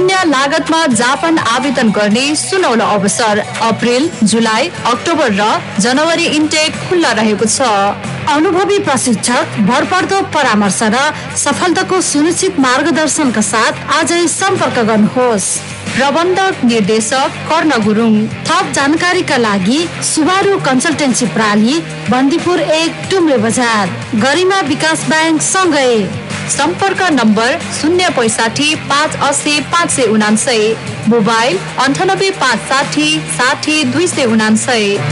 शून्य लागतमा जापान आवेदन गर्ने सुनौलो अवसर। अप्रिल, जुलाई, अक्टोबर र जनवरी इन्टेक खुल्ला रहेको छ। अनुभवी प्रशिक्षक, भरपर्दो परामर्श र सफलताको सुनिश्चित मार्गदर्शनका साथ आजै सम्पर्क गर्नुहोस्। प्रबन्धक निर्देशक कर्ण गुरुङ। थप जानकारीका लागि सुबारु कन्सल्टेन्सी प्राली, बन्दीपुर 1, टुम्रे बजार, गरिमा विकास ब्याङ्क सँगै। सम्पर्क नम्बर 065 580 579, मोबाइल 98 560 60 279।